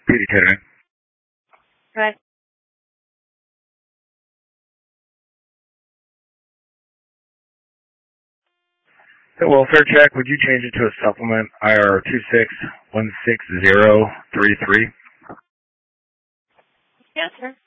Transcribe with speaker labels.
Speaker 1: PD Kettering.
Speaker 2: Right.
Speaker 1: The welfare check, would you change it to a supplement IR 26160033?
Speaker 2: Yes, sir.